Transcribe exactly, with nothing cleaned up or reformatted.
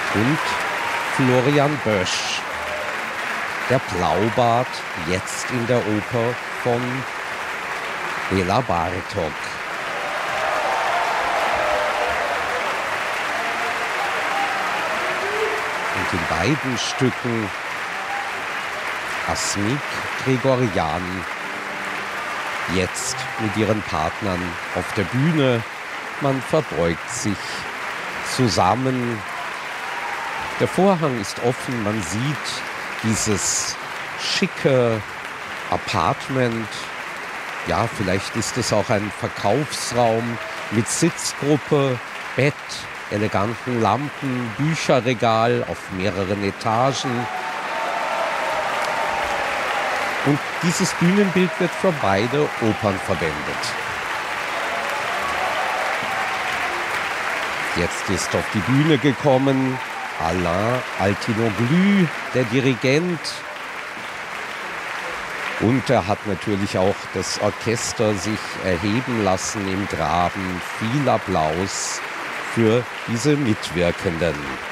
und Florian Boesch. Der Blaubart, jetzt in der Oper von Béla Bartók. Und in beiden Stücken Asmik Grigorjan, jetzt mit ihren Partnern auf der Bühne. Man verbeugt sich zusammen. Der Vorhang ist offen, man sieht dieses schicke Apartment. Ja, vielleicht ist es auch ein Verkaufsraum mit Sitzgruppe, Bett, eleganten Lampen, Bücherregal auf mehreren Etagen. Und dieses Bühnenbild wird für beide Opern verwendet. Jetzt ist auf die Bühne gekommen Alain Altinoglu, der Dirigent. Und er hat natürlich auch das Orchester sich erheben lassen im Graben. Viel Applaus für diese Mitwirkenden.